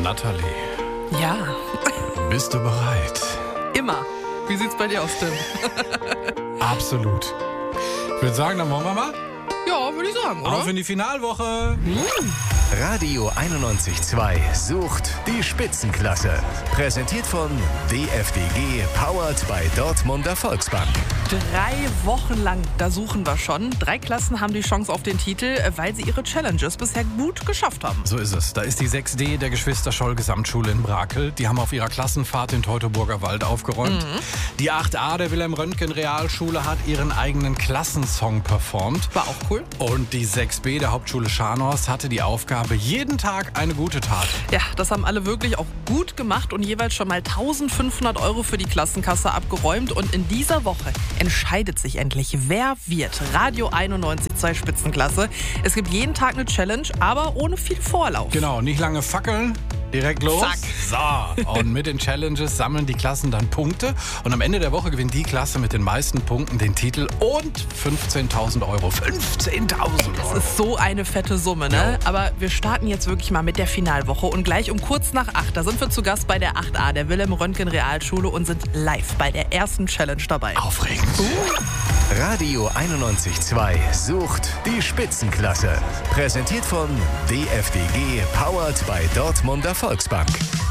Nathalie, Ja, bist du bereit? immer. Wie sieht's bei dir aus, Tim? Absolut. Ich würde sagen, dann wollen wir mal Ja, würde ich sagen, oder? auf in die Finalwoche. Radio 91.2 sucht die Spitzenklasse. Präsentiert von DFDG, powered by Dortmunder Volksbank. 3 Wochen lang, da suchen wir schon. 3 Klassen haben die Chance auf den Titel, weil sie ihre Challenges bisher gut geschafft haben. So ist es. Da ist die 6D der Geschwister Scholl Gesamtschule in Brakel. Die haben auf ihrer Klassenfahrt in Teutoburger Wald aufgeräumt. Die 8A der Wilhelm Röntgen Realschule hat ihren eigenen Klassensong performt. War auch cool. Und die 6B der Hauptschule Scharnhorst hatte die Aufgabe, jeden Tag eine gute Tat. Ja, das haben alle wirklich auch gut gemacht und jeweils schon mal 1.500 € für die Klassenkasse abgeräumt. Und in dieser Woche entscheidet sich endlich, wer wird Radio 91.2 Spitzenklasse. Es gibt jeden Tag eine Challenge, aber ohne viel Vorlauf. Genau, nicht lange fackeln, direkt los. Zack. So, und mit den Challenges sammeln die Klassen dann Punkte. Und am Ende der Woche gewinnt die Klasse mit den meisten Punkten den Titel und 15.000 €. 15.000 Das €. ist so eine fette Summe, ne? Ja. Aber wir starten jetzt wirklich mal mit der Finalwoche und gleich um kurz nach 8, da sind wir zu Gast bei der 8A der Wilhelm Röntgen Realschule und sind live bei der ersten Challenge dabei. Aufregend. Radio 91.2 sucht die Spitzenklasse. Präsentiert von DFDG, powered by Dortmunder Volksbank.